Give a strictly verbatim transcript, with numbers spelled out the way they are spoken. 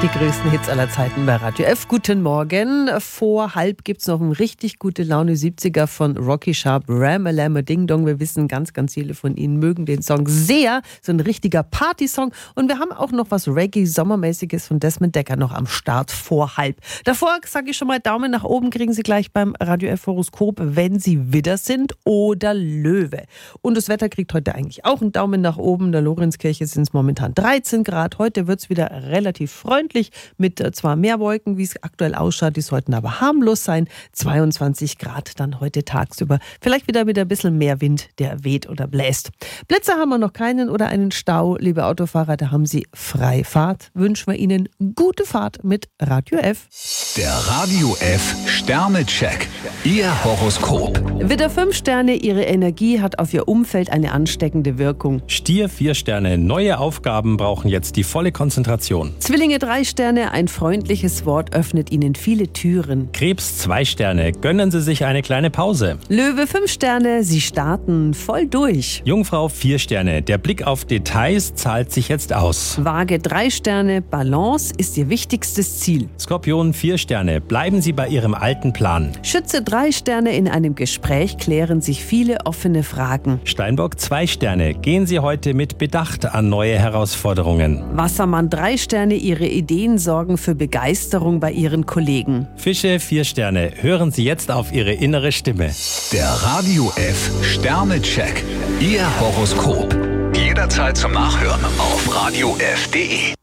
Die größten Hits aller Zeiten bei Radio F. Guten Morgen. Vor halb gibt es noch einen richtig gute Laune siebziger von Rocky Sharp, Ram-a-Lam-a Ding Dong. Wir wissen, ganz, ganz viele von Ihnen mögen den Song sehr. So ein richtiger Party-Song. Und wir haben auch noch was Reggae-Sommermäßiges von Desmond Dekker noch am Start vor halb. Davor sage ich schon mal, Daumen nach oben kriegen Sie gleich beim Radio F Horoskop, wenn Sie Widder sind oder Löwe. Und das Wetter kriegt heute eigentlich auch einen Daumen nach oben. In der Lorenzkirche sind es momentan dreizehn Grad. Heute wird es wieder relativ freundlich. Mit zwar mehr Wolken, wie es aktuell ausschaut, die sollten aber harmlos sein. zweiundzwanzig Grad dann heute tagsüber. Vielleicht wieder mit ein bisschen mehr Wind, der weht oder bläst. Blitze haben wir noch keinen oder einen Stau. Liebe Autofahrer, da haben Sie Freifahrt. Wünschen wir Ihnen gute Fahrt mit Radio F. Der Radio F Sternecheck. Ihr Horoskop. Widder fünf Sterne, Ihre Energie hat auf Ihr Umfeld eine ansteckende Wirkung. Stier vier Sterne, neue Aufgaben brauchen jetzt die volle Konzentration. Zwillinge drei Sterne, ein freundliches Wort öffnet Ihnen viele Türen. Krebs zwei Sterne, gönnen Sie sich eine kleine Pause. Löwe fünf Sterne, Sie starten voll durch. Jungfrau vier Sterne, der Blick auf Details zahlt sich jetzt aus. Waage drei Sterne, Balance ist Ihr wichtigstes Ziel. Skorpion vier Sterne, bleiben Sie bei Ihrem alten Plan. Schütze drei Sterne, in einem Gespräch klären sich viele offene Fragen. Steinbock zwei Sterne, gehen Sie heute mit Bedacht an neue Herausforderungen. Wassermann drei Sterne, Ihre Ideen sorgen für Begeisterung bei Ihren Kollegen. Fische vier Sterne, hören Sie jetzt auf Ihre innere Stimme. Der Radio F Sternecheck. Ihr Horoskop. Jederzeit zum Nachhören auf radio f punkt de.